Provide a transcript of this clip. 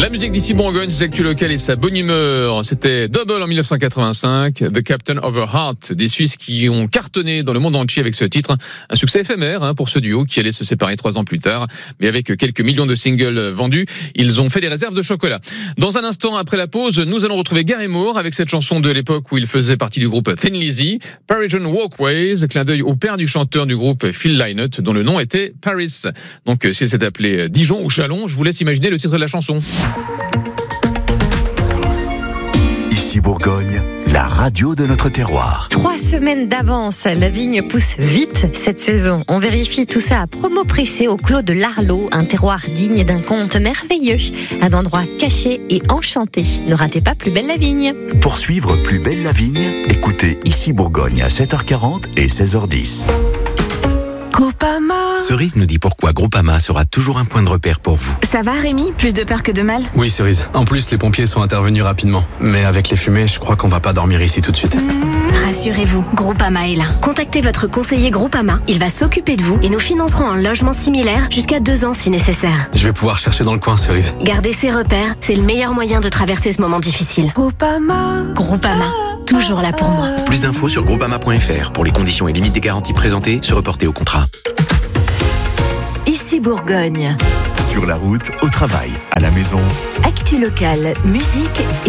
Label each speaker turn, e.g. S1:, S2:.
S1: La musique d'ici Bourgogne, ses actus locales et sa bonne humeur. C'était Double en 1985, The Captain of a Heart, des Suisses qui ont cartonné dans le monde entier avec ce titre. Un succès éphémère pour ce duo qui allait se séparer 3 ans plus tard. Mais avec quelques millions de singles vendus, ils ont fait des réserves de chocolat. Dans un instant, après la pause, nous allons retrouver Gary Moore avec cette chanson de l'époque où il faisait partie du groupe Thin Lizzy, Parisian Walkways, clin d'œil au père du chanteur du groupe Phil Lynott, dont le nom était Paris. Donc, si c'est appelé Dijon ou Chalon, je vous laisse imaginer le titre de la chanson.
S2: Ici Bourgogne, la radio de notre terroir.
S3: 3 semaines d'avance, la vigne pousse vite cette saison. On vérifie tout ça à Promo-Pressé au Clos de l'Arlot, un terroir digne d'un conte merveilleux, un endroit caché et enchanté. Ne ratez pas Plus belle la vigne.
S2: Pour suivre Plus belle la vigne, écoutez Ici Bourgogne à 7h40 et 16h10.
S4: Groupama.
S5: Cerise nous dit pourquoi Groupama sera toujours un point de repère pour vous.
S4: Ça va Rémi? Plus de peur que de mal?
S6: Oui Cerise, en plus les pompiers sont intervenus rapidement. Mais avec les fumées, je crois qu'on va pas dormir ici tout de suite.
S4: Rassurez-vous, Groupama est là. Contactez votre conseiller Groupama, il va s'occuper de vous et nous financerons un logement similaire jusqu'à 2 ans si nécessaire.
S6: Je vais pouvoir chercher dans le coin Cerise.
S4: Gardez ses repères, c'est le meilleur moyen de traverser ce moment difficile. Groupama, toujours là pour moi.
S5: Plus d'infos sur groupama.fr. Pour les conditions et limites des garanties présentées, se reporter au contrat.
S7: Ici Bourgogne.
S2: Sur la route, au travail, à la maison.
S7: Actu locale, musique